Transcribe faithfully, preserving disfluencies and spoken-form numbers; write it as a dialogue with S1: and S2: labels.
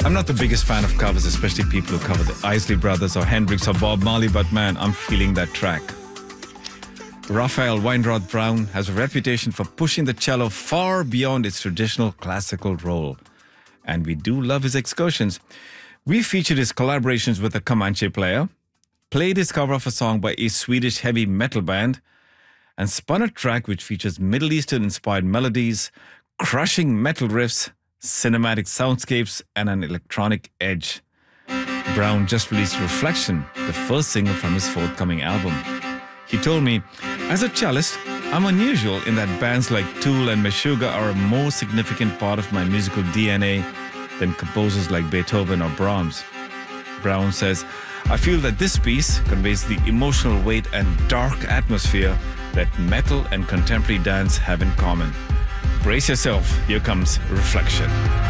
S1: I'm not the biggest fan of covers, especially people who cover the Isley Brothers or Hendrix or Bob Marley, but man, I'm feeling that track. Raphael Weinroth Brown has a reputation for pushing the cello far beyond its traditional classical role. And we do love his excursions. We featured his collaborations with a Comanche player, played his cover of a song by a Swedish heavy metal band, and spun a track which features Middle Eastern-inspired melodies, crushing metal riffs, cinematic soundscapes, and an electronic edge. Brown just released Reflection, the first single from his forthcoming album. He told me, as a cellist, I'm unusual in that bands like Tool and Meshuggah are a more significant part of my musical D N A than composers like Beethoven or Brahms. Brown says, I feel that this piece conveys the emotional weight and dark atmosphere that metal and contemporary dance have in common. Brace yourself, here comes Reflection.